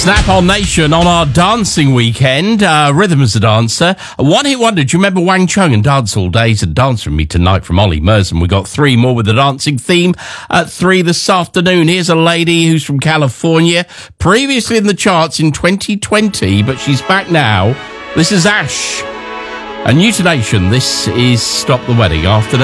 Snap-on Nation on our dancing weekend. Rhythm as a dancer. A one-hit wonder. Do you remember Wang Chung and Dance All Days and Dance With Me Tonight from Ollie Merson? We got three more with the dancing theme at 3 this afternoon. Here's a lady who's from California, previously in the charts in 2020, but she's back now. This is Ash. A new to Nation. This is Stop the Wedding after